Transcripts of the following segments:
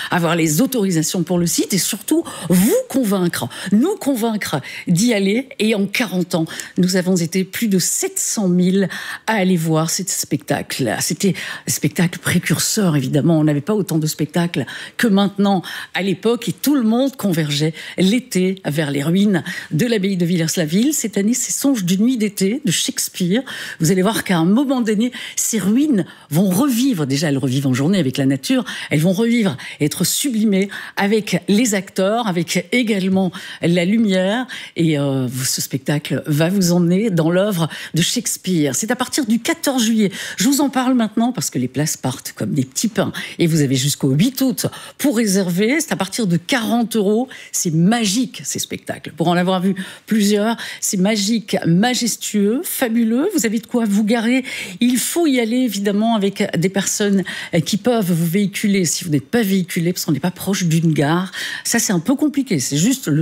avoir les autorisations pour le site et surtout vous convaincre, nous convaincre d'y aller. Et en 40 ans, nous avons été plus de 700 000 à aller voir ce spectacle. C'était un spectacle précurseur, évidemment. On n'avait pas autant de spectacles que maintenant à l'époque et tout le monde convergeait l'été vers les ruines de l'abbaye de Villers-la-Ville. Cette année, c'est Songe d'une nuit d'été de Shakespeare. Vous allez voir qu'à un moment donné, ces ruines vont revivre. Déjà, elles revivent en journée avec la nature. Elles vont revivre, être sublimées avec les acteurs, avec également la lumière. Et ce spectacle va vous emmener dans l'œuvre de Shakespeare. C'est à partir du 14 juillet. Je vous en parle maintenant parce que les places partent comme des petits pains. Et vous avez jusqu'au 8 août pour réserver. C'est à partir de 40 €. C'est magique, ces spectacles. Pour en avoir vu plusieurs, c'est magique, majestueux, fabuleux. Vous avez de quoi vous garer. Il faut y aller, évidemment, avec des personnes qui peuvent vous véhiculer. Si vous n'êtes pas véhiculé, parce qu'on n'est pas proche d'une gare, ça, c'est un peu compliqué. C'est juste la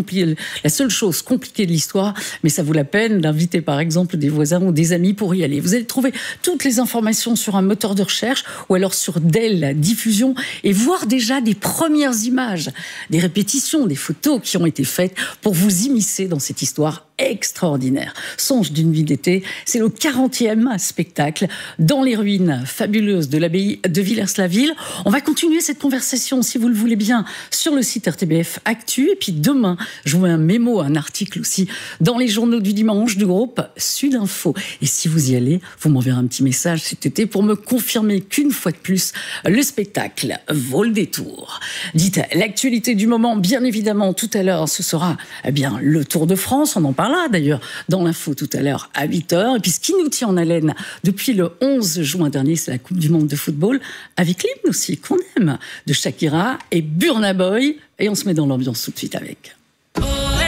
seule chose compliquée de l'histoire. Mais ça vaut la peine d'inviter, par exemple, des voisins ou des amis pour y aller. Vous allez trouver toutes les informations sur un moteur de recherche ou alors sur Dell Diffusion et voir déjà des premières images, des répétitions, des photos qui ont été faites pour vous immiscer dans cette histoire extraordinaire. Songe d'une vie d'été, c'est le 40e spectacle dans les ruines fabuleuses de l'abbaye de Villers-la-Ville. On va continuer cette conversation, si vous le voulez bien, sur le site RTBF Actu. Et puis demain, je vous mets un mémo, un article aussi, dans les journaux du dimanche du groupe Sud Info. Et si vous y allez, vous m'enverrez un petit message cet été pour me confirmer qu'une fois de plus, le spectacle vaut le détour. Dites l'actualité du moment, bien évidemment, tout à l'heure, ce sera le Tour de France. On en parlera d'ailleurs dans l'info tout à l'heure à 8h. Et puis ce qui nous tient en haleine depuis le 11 juin dernier, c'est la Coupe du Monde de football, avec l'hymne aussi qu'on aime, de Shakira et Burna Boy. Et on se met dans l'ambiance tout de suite avec.